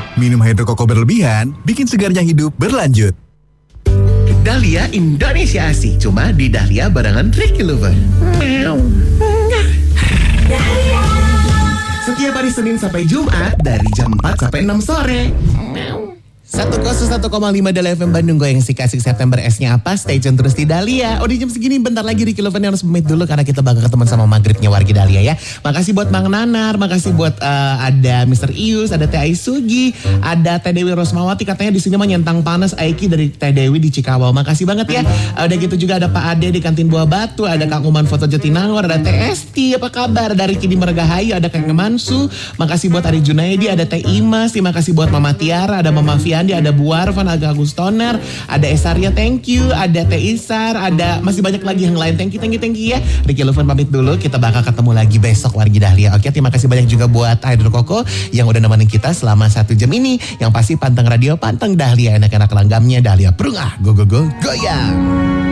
Minum hidrokoko berlebihan bikin segarnya hidup berlanjut. Dahlia Indonesia Asih, cuma di Dahlia barengan Ricky Lover. Setiap hari Senin sampai Jumat dari jam 4 sampai 6 sore. 101,5 Dahlia FM Bandung, goyang si kasih September S-nya apa? Stay tune terus di Dahlia. Di jam segini bentar lagi Ricky Lover harus pamit dulu karena kita bakal ketemu sama maghribnya wargi Dahlia ya. Makasih buat Mang Nanar, makasih buat ada Mr. Ius, ada Teh Aisugi, ada Teh Dewi Rosmawati, katanya di sini mah nyentang panas Aiki dari Teh Dewi di Cikawau. Makasih banget ya. Udah gitu juga ada Pak Ade di kantin Buah Batu, ada Kang Uman Foto Jatinangor, ada Teh Esti, apa kabar? Ada Ricky di Mergahayu, ada Kang Mansu. Makasih buat Ari Junaidi, ada Teh Imas, terima kasih buat Mama Tiara, ada Mama Fiandi, ada Bu Arfan, ada Agus Toner, ada Esaria, thank you, ada Teh Isar, ada masih banyak lagi yang lain. Thank you ya. Ricky Lover pamit dulu, kita bakal ketemu lagi besok wargi Dahlia. Oke, terima kasih banyak juga buat Hydrokoko yang udah nemenin kita selama 1 jam ini. Yang pasti panteng radio, panteng Dahlia, enak-enak langgamnya Dahlia Prungah, go goyang.